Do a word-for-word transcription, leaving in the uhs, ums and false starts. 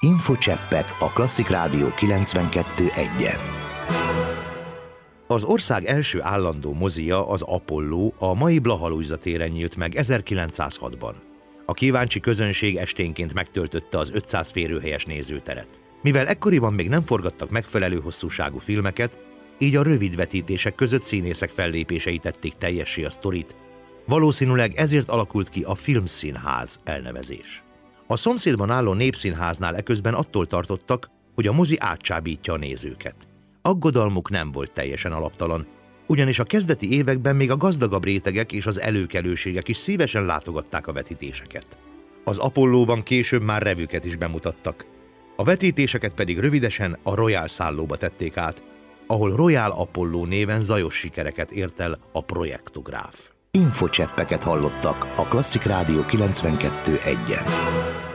Infocseppek a Klasszik Rádió kilencvenkettő egyen. Az ország első állandó mozija, az Apolló, a mai Blaha Lujza téren nyílt meg ezerkilencszázhatban. A kíváncsi közönség esténként megtöltötte az ötszáz férőhelyes nézőteret. Mivel ekkoriban még nem forgattak megfelelő hosszúságú filmeket, így a rövid vetítések között színészek fellépései tették teljessé a sztorit, valószínűleg ezért alakult ki a Filmszínház elnevezés. A szomszédban álló Népszínháznál eközben attól tartottak, hogy a mozi átcsábítja a nézőket. Aggodalmuk nem volt teljesen alaptalan, ugyanis a kezdeti években még a gazdagabb rétegek és az előkelőségek is szívesen látogatták a vetítéseket. Az Apollóban később már revüket is bemutattak. A vetítéseket pedig rövidesen a Royal szállóba tették át, ahol Royal Apolló néven zajos sikereket ért el a projektográf. Infocseppeket hallottak a Klasszik Rádió kilencvenkettő egyen.